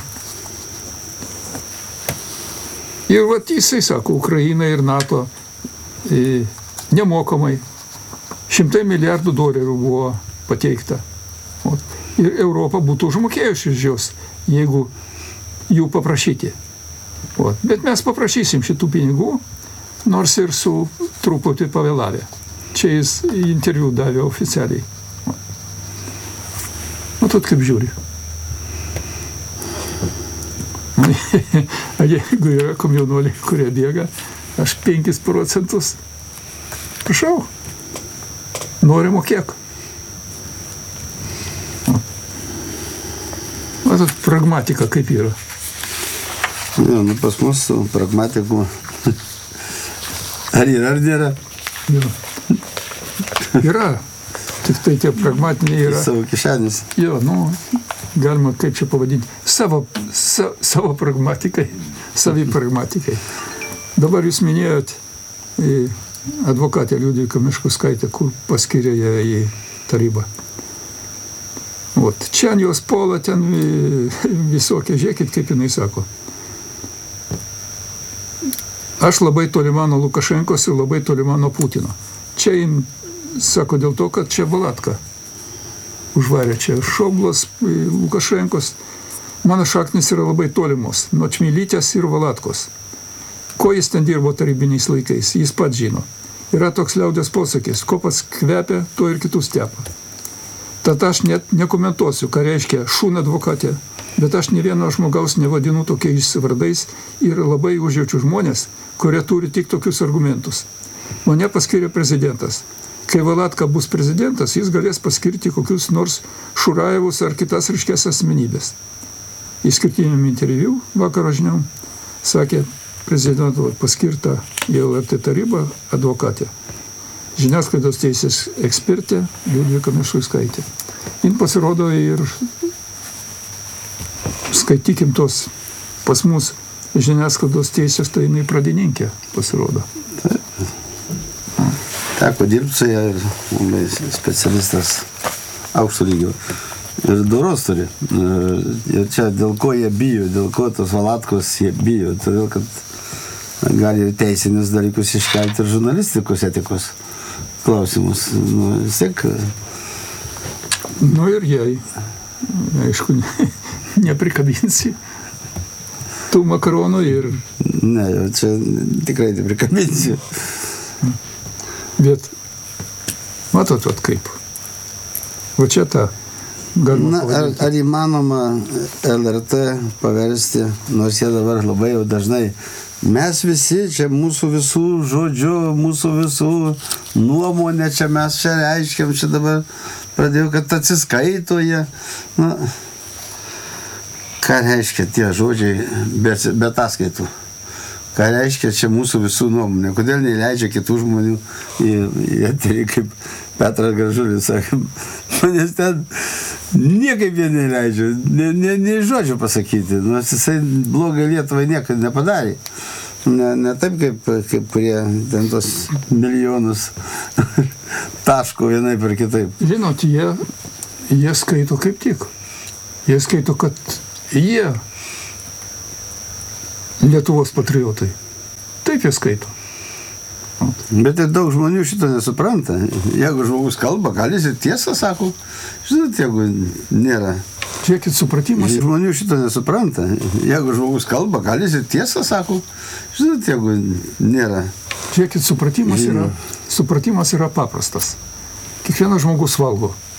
ir vat jisai sako, Ukraina ir NATO e, nemokamai šimtai milijardų dolerių buvo pateikta. O, ir Europa būtų užmokėjusi už jos, jeigu jų paprašyti. O, bet mes paprašysim šitų pinigų, nors ir su truputį pavėlavę. Čia jis interviu davė oficialiai. O, matot, kaip žiūri. A jeigu yra komjaunuoliai, kurie bėga, aš penkis procentus, prašau, nori mokėk. Matot, pragmatika kaip yra. Jo, nu pas mus su pragmatiku ar yra, ar nėra? Jo. Yra. Tik tai tie pragmatiniai yra. Savo kišenis. Jo, nu, galima kaip čia pavadinti. Savo, sa, savo pragmatikai. Savi pragmatikai. Dabar jūs minėjot advokatę Liudviką Meškauskaitę, kur paskyrė ją į tarybą. Ot, čia jos pola, ten visokie, žiūrėkit, kaip jinai sako. Aš labai tolima nuo Lukašenkos ir labai tolima nuo Putino. Čia jin sako dėl to, kad čia Valatka užvarė. Čia Šoblos, Lukašenkos. Mano šaknis yra labai tolimos. Nuo Čmilytės ir Valatkos. Ko jis ten dirbo tarybiniais laikais, jis pats žino. Yra toks liaudės posakis, ko pats kvepia, to ir kitus tepa. Tad aš net nekomentuosiu, ką reiškia šūna advokatė, bet aš ne vieno žmogaus nevadinu tokiais vardais ir labai užjaučiu žmonės, kurie turi tik tokius argumentus. Mane paskyrė prezidentas. Kai Valatka bus prezidentas, jis galės paskirti kokius nors Šurajevus ar kitas ryškės asmenybės. Įskirtiniam interviu vakaro žiniom sakė prezidento paskirta į L R T tarybą advokatė. Žiniasklaidos teisės ekspertė Liudvika Meškauskaitė. Jin pasirodo ir skaitykim tos pas mus žiniasklaidos teisės, tai jinai pradininkė pasirodo. Teko dirbti su ją ir labai specialistas aukšto lygio. Ir doros turi. Ir čia dėl ko jie bijo, dėl ko tos Valatkos jie bijo. Todėl, kad gali ir teisinius dalykus iškelti ir žurnalistikos etikos klausimus. Nu, vis tiek. Nu ir jai, aišku, ne, neprikabinsi tų makaronų ir... Ne, čia tikrai neprikabinsi. Bet matot, vat kaip. Va čia ta galima Na, ar, ar įmanoma L R T paversti, nors jie dabar labai jau dažnai, mes visi, čia mūsų visų žodžiu, mūsų visų nuomonė, čia mes čia reiškiam, čia dabar pradėjau, kad atsiskaito jie. Na, ką reiškia tie žodžiai be, be ataskaitų? Ką reiškia čia mūsų visų nuomonė? Kodėl neįleidžia kitų žmonių į, į eterį, kaip Petras Gražulis sakė. Manęs ten niekaip jie neįleidžia, ne, ne, ne žodžių pasakyti. Nors jisai blogai Lietuvai niekada nepadarė. Ne, ne taip, kaip, kaip kurie ten tos milijonus taško vienai per kitaip. Žinot, jie, jie skaito kaip tik. Jie skaito, kad jie Lietuvos patriotai. Taip jie skaito. Bet ir daug žmonių šito nesupranta. Jeigu žmogus kalba, gal jis ir tiesą sako. Žinot, jeigu nėra. Žiūrėkit, supratimas. Žmonių šito nesupranta. Jeigu žmogus kalba, gal jis ir tiesą sako. Žinot, jeigu nėra. Žiūrėkit, supratimas yra, supratimas yra paprastas. kiekvienas žmogus valgo.